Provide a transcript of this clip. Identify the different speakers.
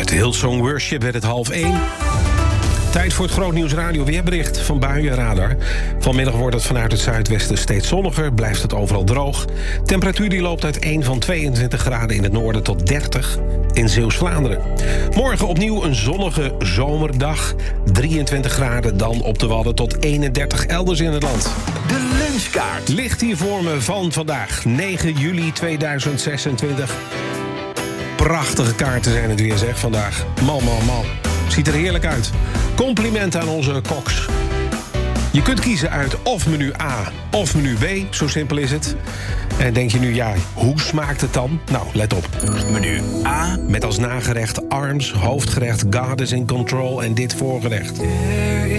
Speaker 1: Met Hillsong Worship werd het 12:30. Tijd voor het Grootnieuws Radio weerbericht van Buienradar. Vanmiddag wordt het vanuit het zuidwesten steeds zonniger, blijft het overal droog. Temperatuur die loopt uiteen van 22 graden in het noorden tot 30 in Zeeuws-Vlaanderen. Morgen opnieuw een zonnige zomerdag. 23 graden dan op de Wadden tot 31 elders in het land.
Speaker 2: De lunchkaart
Speaker 1: Ligt hier voor me van vandaag, 9 juli 2026. Prachtige kaarten zijn het weer, zeg, vandaag. Man. Ziet er heerlijk uit. Complimenten aan onze koks. Je kunt kiezen uit of menu A of menu B. Zo simpel is het. En denk je nu, ja, hoe smaakt het dan? Nou, let op.
Speaker 2: Menu A.
Speaker 1: Met als nagerecht arms, hoofdgerecht God is in control en dit voorgerecht.